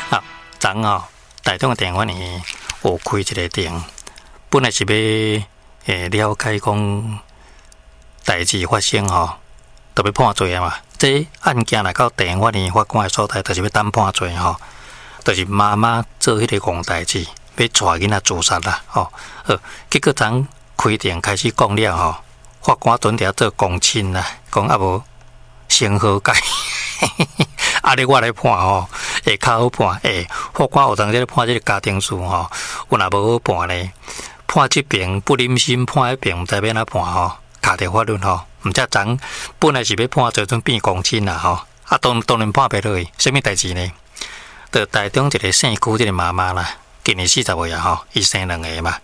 啊，昨台中的电话呢有开一个店，本来是要了解讲代志发生特别判罪嘛。这案件来到电话呢法官的所在，就是要等判罪就是妈妈做迄个戆代志，要带囡仔自杀啦结果昨开店开始讲了法官准定做公亲啦，讲啊无先和解。你我来判会较好判。法官有当时判这个家庭事有若无好判呢，判这边不忍心，判迄边毋知要哪判卡着法律毋则昨本来是要判做阵变公亲啦当然判袂落去。什么代志呢？在台中一个姓区这个妈妈啦，今年40岁啊伊生2个嘛。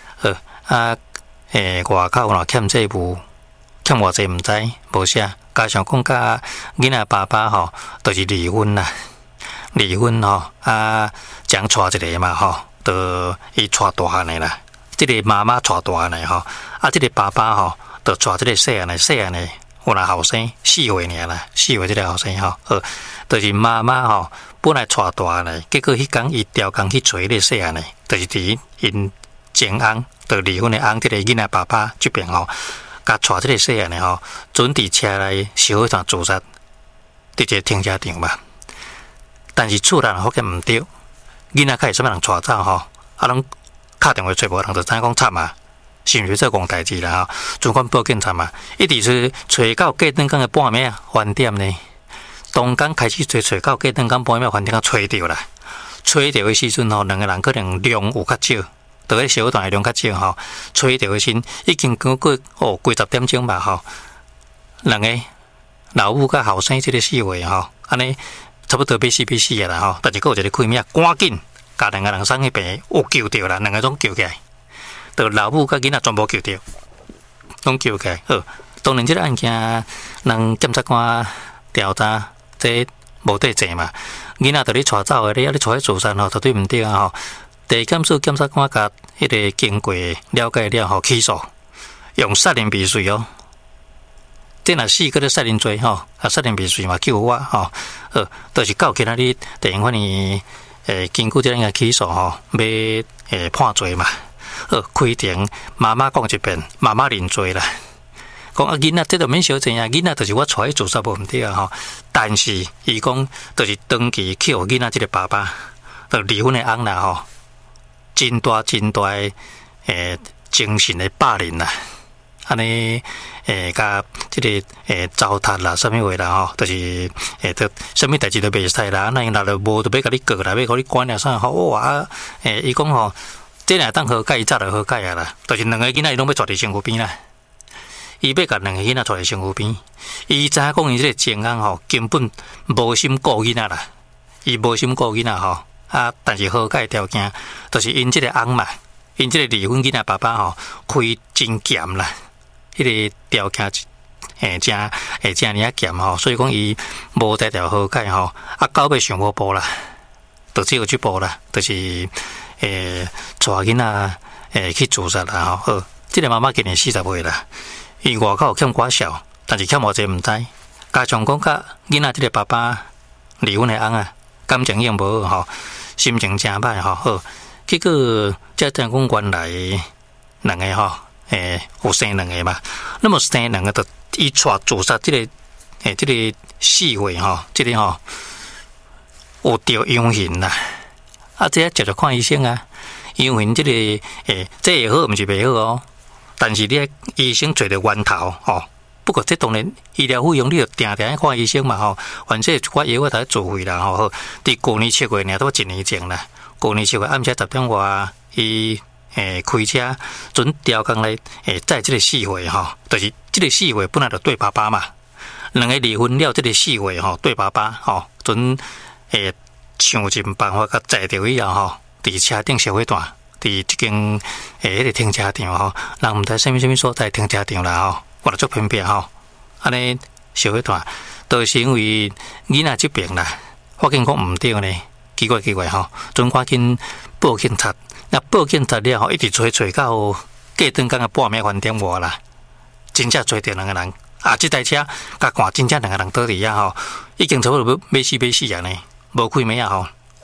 外口欠债务，欠偌济毋知无啥。加上讲甲囡仔爸爸就是离婚啦，离婚将带一个嘛就伊带大汉的啦，这个妈妈带大汉的这个爸爸就带这个细汉的，有若后生4岁尔啦，4岁这个后生就是妈妈本来带大汉的，结果迄天伊调工去找迄个细汉的，就是伫因前翁就离婚的翁，这个囡仔爸爸这边甲带这个细汉的准伫车内烧一团自杀，伫一个停车场嘛。但是厝内发现毋对，囡仔较是啥物人带走拢敲电话找无人，就知影讲惨啊，是毋是做戆代志啦尽管报警惨啊，一直是找到过顿工的半暝翻点呢。当天开始找到过顿工半暝翻点，找着啦。找着的时阵2个人可能量有较少。在迄小段的量较少找着的时已经过几十点钟吧两个老母甲后生这个4岁安尼差不多要死的啦但是还有一个开名，赶紧甲2个人送去病院，救着啦，2个拢救起来，就老母甲囡仔全部救着，拢救起来。当然这个案件人检察官调查这无对证嘛，囡仔就你带走的，你带去自杀绝对毋对第一检署检察官甲迄个经过了解了起诉，用杀人未遂这若4个咧杀人罪杀人未遂嘛救我就是到今仔日地方法院经过这样起诉要判罪嘛。开庭妈妈讲一遍，妈妈认罪啦，讲囡仔这就免小钱囡仔就是我带去自杀无毋对但是伊讲就是长期去互囡仔这个爸爸就离婚的翁啦真大的精神的霸凌啦，安尼甲这个糟蹋啦，什么话啦就是什么代志都袂使啦，那因若就无就要甲你告啦，要甲你管啦啥伊讲这若当和解，伊早就和解啊啦，就是2个囡仔伊拢要带伫身躯边啦，伊要甲2个囡仔带伫身躯边，伊知影讲伊这个前翁根本无心顾囡仔啦，伊无心顾囡仔但是和解条件，就是因这个翁嘛，因这个离婚囡仔爸爸开真严啦，迄个条件真尔严所以讲伊无在条和解到尾想无步啦，就只有这步啦，就是带囡仔去自杀啦这个妈妈今年40岁啦，伊外口欠寡少，但是欠偌济毋知，加上讲甲囡仔这个爸爸离婚的翁感情用无好心情真歹结果才讲原来2个有生2个嘛，那么生2个就伊带自杀这个4岁这个有着阳性啦，这接着看医生阳性这个这会好毋是袂好但是你医生找着源头不过这当然医疗费用你就定定看医生嘛反正一寡药我才自费啦伫去年7月都1年前啦，去年7月暗时10点外伊开车准调工来载这个4岁就是这个4岁本来就对爸爸嘛，2个离婚了这个4岁对爸爸准想尽办法甲载着以后伫车顶小火段伫这间迄个停车场人毋知什么所在停车场啦我就足偏僻安尼小火段都是因为囡仔这边啦发现讲毋对呢，奇怪准赶紧报警察，那报警察了一直找到过顿工的半暝翻点外啦，真正找到2个人这台车甲看真正2个人倒伫已经差不多要死啊呢，无开门无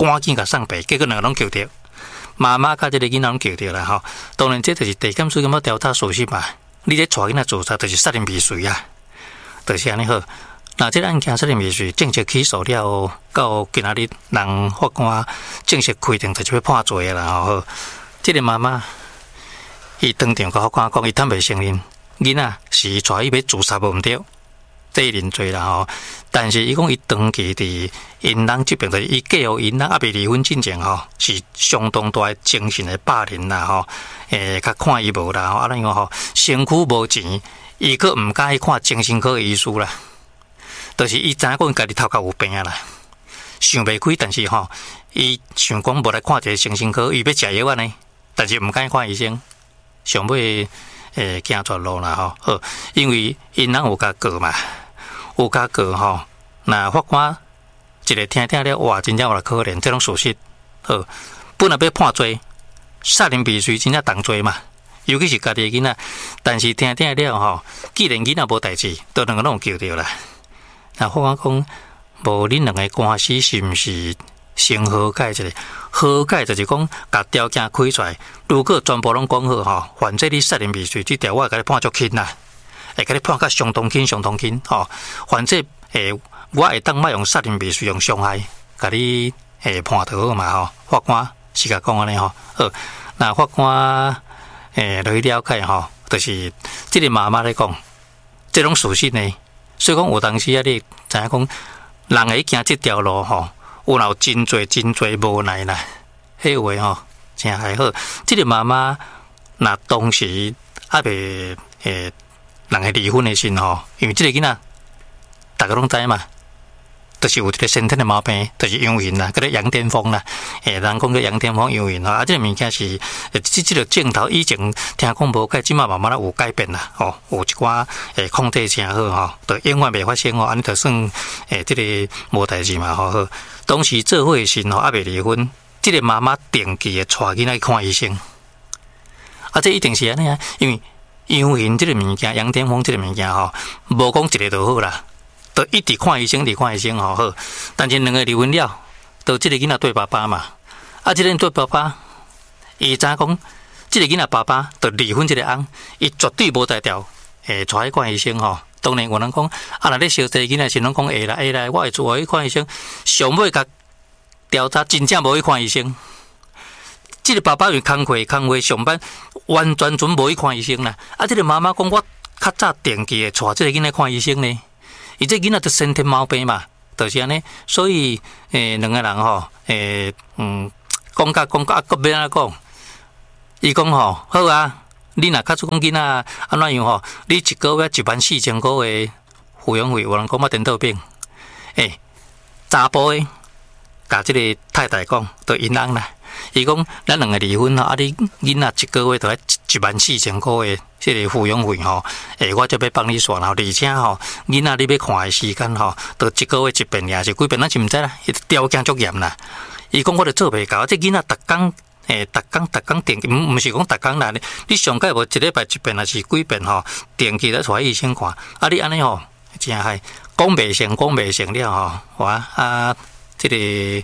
赶紧甲送病，结果两个拢救着，妈妈甲这个囡仔拢救着啦吼。当然，这就是地检署咁要调查属实嘛。你咧带囡仔自杀，就是杀人未遂啊，就是安尼好。那这个案件杀人未遂正式起诉了后，到今仔日人法官正式规定就是要判罪啦吼。这个妈妈伊当场甲法官讲，伊坦白承认囡仔是伊带伊要自杀无毋对，这认罪啦吼。但是伊讲伊长期伫因人这边，就是伊嫁互因人还未离婚之前吼，是相当大精神的霸凌啦吼，较看伊无啦吼，因为吼身躯无钱，伊佫毋敢去看精神科医师啦，就是伊知影讲家己头壳有病啦，想袂开，但是吼伊想讲无来看一个精神科，伊要食药安尼，但是毋敢看医生，上尾行绝路啦吼，好，因为因人有甲告嘛。有甲告吼，那法官一个听了，哇，真正有可怜，这种事实，好，本来要判罪，杀人未遂真正重罪嘛，尤其是家己的囡仔，但是听了吼，既然囡仔无代志，都两个拢救着啦。那法官讲，无恁两个官司是毋是先和解一下？和解就是讲，甲条件开出来，如果全部拢讲好吼，反正你杀人未遂，这条我甲你判足轻啦。会甲你判甲相当轻吼，反正我会当莫用杀人未遂用伤害，甲你判就好嘛吼。法官是甲讲安尼吼，好，那法官落去了解吼，就是这个妈妈咧讲，这种事实呢，所以讲有当时啊，你知影讲，人会行这条路吼，有闹真侪无奈啦，迄话吼真还好。这个妈妈那当时还未人会离婚的时吼，因为这个囡仔，大家拢知嘛，就是有一个先天的毛病，就是阳痿啦，叫做羊癫疯啦，人讲叫羊癫疯阳痿吼，这个物件是，这个镜头以前听讲无改，即马慢慢有改变啦，吼，有一寡控制诚好吼，就永远袂发生吼，安尼就算这个无代志嘛吼。当时做伙的时吼，还未离婚，这个妈妈定期的带囡仔去看医生，这一定是安尼啊，因为。阳痿这个物件，羊癫疯这个物件吼，无讲一个就好啦，就一直看医生，吼好。但是两个离婚了，就这个囡仔对爸爸嘛，这个对爸爸，伊知影讲，这个囡仔爸爸就离婚这个翁，伊绝对无才调，带去看医生吼。当然有人讲，若咧小弟囡仔是拢讲会啦，我会做去看医生，上尾甲调查真正无去看医生。这个爸爸因为工课上班，完全准无去看医生啦。这个妈妈讲我较早定期的带这个囡仔看医生呢，伊这囡仔就先天毛病嘛，就是安尼。所以两个人吼，讲甲个别安讲，伊讲吼好啊，你若较出讲囡仔安怎样吼，你一个月14000块的抚养费，有人讲我颠倒病，查甫的，甲这个太太讲，就因翁啦。伊讲，咱两个离婚吼，你囡仔一个月就要14000块的这个抚养费吼，我就要帮你算吼，而且吼，囡仔你要看的时间吼，就一个月一遍，也是几遍，咱是毋知啦，条件足严啦。伊讲我著做袂到，这囡仔逐工定期，毋是讲逐工啦，你上届无一礼拜一遍，还是几遍吼，定期咧带医生看，你安尼吼，真害讲袂成了吼，这个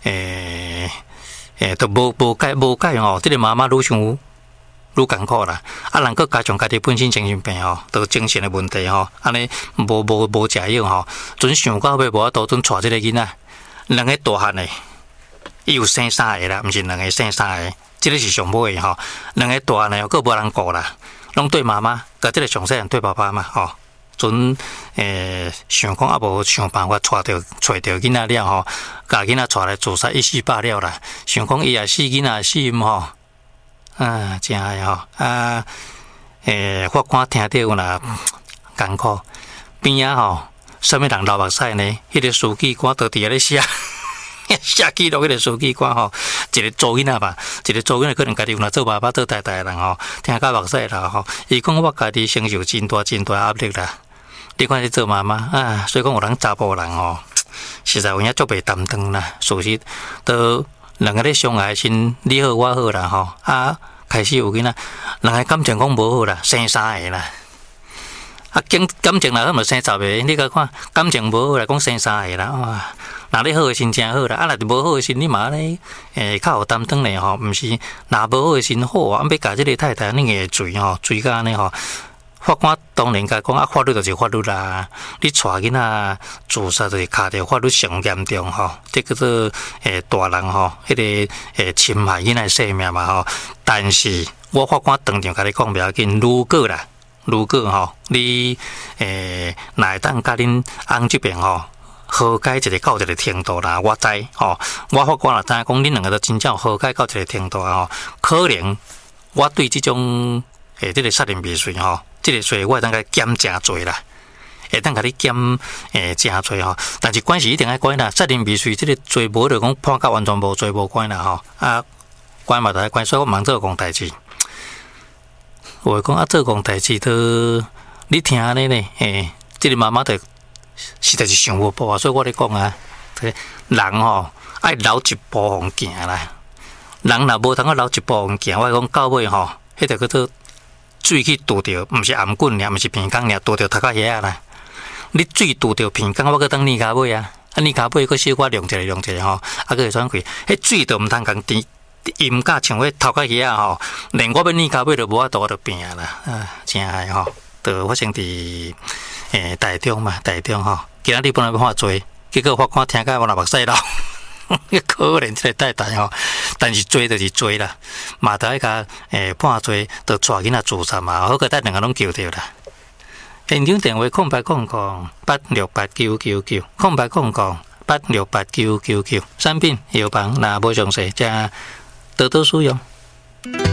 都无解吼，这个妈妈愈想愈艰苦啦。人佫加上家己本身精神病吼，都精神的问题吼，安尼无食药吼，准想到尾无法度，准带这个囡仔，两个大汉的，伊有生3个啦，毋是两个生3个，这个是上尾的吼，两个大汉的佫无人顾啦，拢对妈妈，甲这个上细人对爸爸嘛吼。准想讲无想办法找着囡仔了吼，甲囡仔带来自杀一死百了啦。想讲伊也死，囡仔也死吼，真害吼法官听到有啦艰苦，边仔吼，什么人流目屎呢？迄个书记官就伫遐咧写。写记录迄个书记官吼，一个做囡仔吧，一个做囡仔可能家己有若做爸爸做太太的人吼，听甲目屎啦吼，伊讲我家己承受真大压力啦。你看你做妈妈所以讲有人查甫人吼，实在有影足袂担当啦。事实都两个咧相爱先你好我好啦吼，开始有囡仔，人个感情讲无好啦，生3个啦。感情若好，咪生10个，你甲看感情无好来讲生3个啦， 若你好诶心真好啦，若无好诶心，你嘛咧较有担当咧吼，毋是，若无好诶心好啊，要甲即个太太你个罪吼，罪甲安尼吼。法官当然甲讲啊，法律就是法律啦。你带囡仔自杀就是卡着法律上严重吼，这叫做大人吼，迄个侵害囡仔生命嘛吼。但是我法官当场甲你讲不要紧，如果吼，你若会当甲恁翁这边吼和解一个到一个程度啦，我知吼，我法官也知影讲恁两个都真正和解到一个程度啊吼，可能我对这种这个杀人未遂吼。这个罪我会当甲减真罪啦，会当甲你减真罪吼。但是关系一定爱关啦，杀人未遂这个罪无就讲判到完全无罪无关啦吼。啊，关嘛就爱关，所以我忙做讲代志。我讲啊，做讲代志都你听安尼呢，这个妈妈的实在是想无步啊，所以我咧讲啊，人吼爱留一步互行啦。人若无通个留一步互行，我讲到尾吼，迄个叫做。水去拄着，毋是颔棍尔，毋是鼻孔尔，拄着头壳遐啦。你水拄着鼻孔，我搁当泥骹尾啊！啊，泥骹尾搁小可凉一下吼，啊，搁会喘气。迄水都毋通共滴阴甲像迄头壳遐吼，连我要泥骹尾都无法度，我就病啦。啊，真害吼，就发生伫台中嘛，台中吼。今仔日本来要判罪，结果法官听甲我若目屎流。可怜这个太太吼，但是追就是追啦，嘛得迄个判罪，就带囡仔自杀嘛，好个咱两个拢救着啦。现场电话0800-86899900800-8689999，产品药房若无详细，则多多使用。